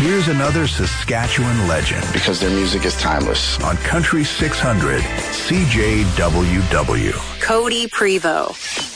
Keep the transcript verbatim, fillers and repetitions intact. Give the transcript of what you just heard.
Here's another Saskatchewan legend. Because their music is timeless. On Country six hundred, C J W W. Cody Prevost.